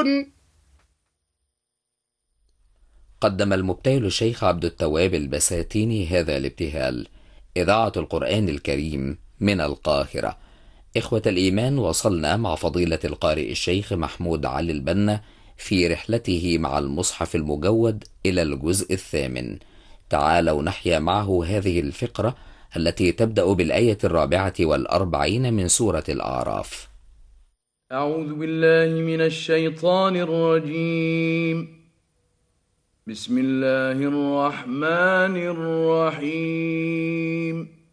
قدم المبتهل الشيخ عبد التواب البساتيني هذا الابتهال. إذاعة القرآن الكريم من القاهرة. إخوة الإيمان، وصلنا مع فضيلة القارئ الشيخ محمود علي البنا في رحلته مع المصحف المجود إلى الجزء الثامن. تعالوا نحيا معه هذه الفقرة التي تبدأ بالآية 44 من سورة الأعراف. أعوذ بالله من الشيطان الرجيم. بسم الله الرحمن الرحيم.